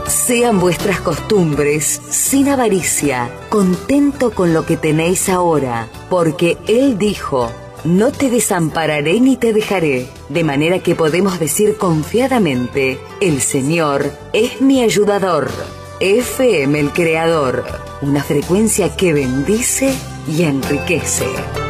Sean vuestras costumbres sin avaricia, contento con lo que tenéis ahora, porque Él dijo: no te desampararé ni te dejaré, de manera que podemos decir confiadamente: el Señor es mi ayudador. FM El Creador, una frecuencia que bendice y enriquece.